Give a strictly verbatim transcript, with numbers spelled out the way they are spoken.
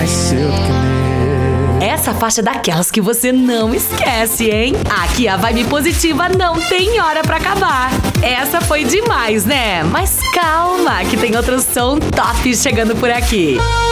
mais cedo que nem. Essa faixa é daquelas que você não esquece, hein? Aqui a vibe positiva não tem hora pra acabar. Essa foi demais, né? Mas calma, que tem outro som top chegando por aqui.